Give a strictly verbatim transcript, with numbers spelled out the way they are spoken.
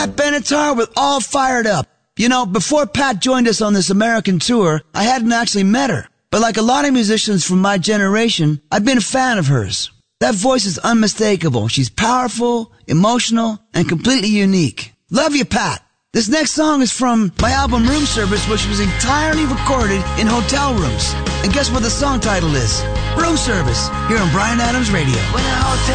Pat Benatar with All Fired Up. You know, before Pat joined us on this American tour, I hadn't actually met her. But like a lot of musicians from my generation, I've been a fan of hers. That voice is unmistakable. She's powerful, emotional, and completely unique. Love you, Pat. This next song is from my album Room Service, which was entirely recorded in hotel rooms. And guess what the song title is? Room Service, here on Bryan Adams Radio. When a hotel